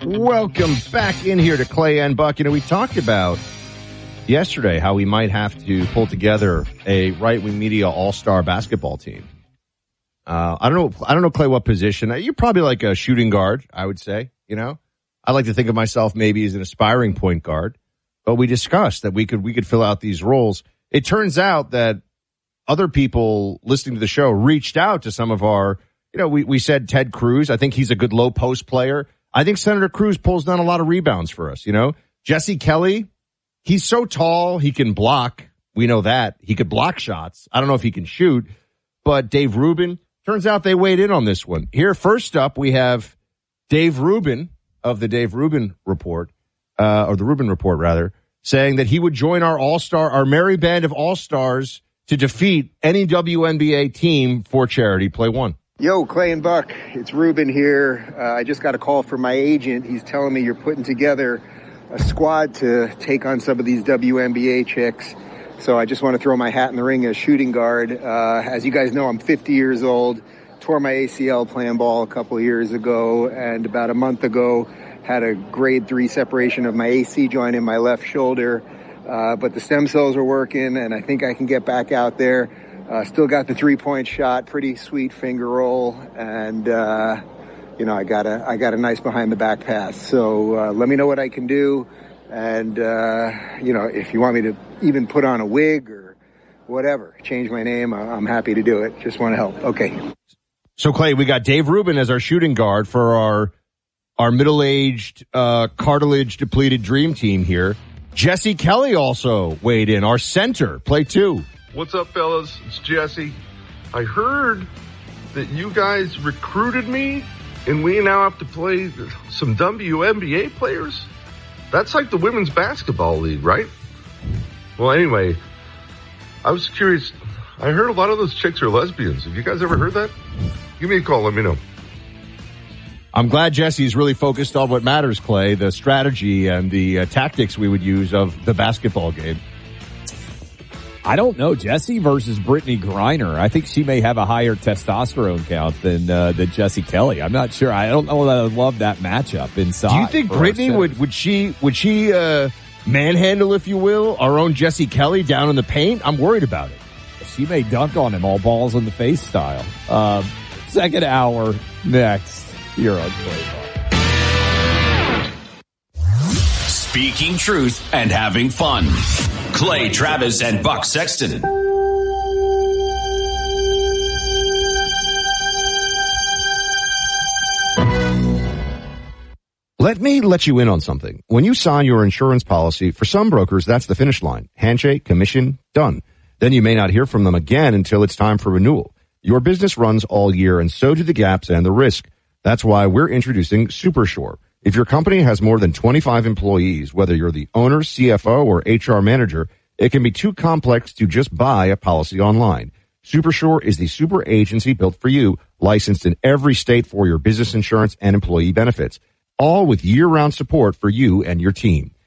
Welcome back in here to Clay and Buck. You know, we talked about yesterday how we might have to pull together a right-wing media all-star basketball team. I don't know, Clay, what position. You're probably like a shooting guard, I would say, you know. I like to think of myself maybe as an aspiring point guard. But we discussed that we could fill out these roles. It turns out that other people listening to the show reached out to some of our, you know, we said Ted Cruz. I think he's a good low post player. I think Senator Cruz pulls down a lot of rebounds for us, you know. Jesse Kelly, he's so tall, he can block. We know that. He could block shots. I don't know if he can shoot. But Dave Rubin, turns out they weighed in on this one. Here, first up, we have Dave Rubin of the Dave Rubin Report, or the Rubin Report, rather, saying that he would join our merry band of all-stars to defeat any WNBA team for charity. Play one. Yo, Clay and Buck, it's Ruben here. I just got a call from my agent. He's telling me you're putting together a squad to take on some of these WNBA chicks. So I just want to throw my hat in the ring as shooting guard. As you guys know, I'm 50 years old, tore my ACL playing ball a couple of years ago, and about a month ago had a grade 3 separation of my AC joint in my left shoulder. But the stem cells are working, and I think I can get back out there. Still got the 3-point shot, pretty sweet finger roll, and you know, I got a nice behind the back pass. So let me know what I can do, and you know, if you want me to even put on a wig or whatever, change my name, I'm happy to do it. Just want to help. Okay. So Clay, we got Dave Rubin as our shooting guard for our middle-aged, cartilage depleted dream team here. Jesse Kelly also weighed in, our center. Play two. What's up, fellas? It's Jesse. I heard that you guys recruited me, and we now have to play some WNBA players? That's like the women's basketball league, right? Well, anyway, I was curious. I heard a lot of those chicks are lesbians. Have you guys ever heard that? Give me a call. Let me know. I'm glad Jesse's really focused on what matters, Clay, the strategy and the tactics we would use of the basketball game. I don't know. Jesse versus Brittany Griner. I think she may have a higher testosterone count than Jesse Kelly. I'm not sure. I don't know that I love that matchup inside. Do you think Brittany would she manhandle, if you will, our own Jesse Kelly down in the paint? I'm worried about it. She may dunk on him all balls in the face style. Second hour next. You're on Clay. Speaking truth and having fun. Clay Travis and Buck Sexton. Let me let you in on something. When you sign your insurance policy, for some brokers, that's the finish line. Handshake, commission, done. Then you may not hear from them again until it's time for renewal. Your business runs all year, and so do the gaps and the risk. That's why we're introducing SuperSure. If your company has more than 25 employees, whether you're the owner, CFO, or HR manager, it can be too complex to just buy a policy online. SuperSure is the super agency built for you, licensed in every state for your business insurance and employee benefits, all with year-round support for you and your team.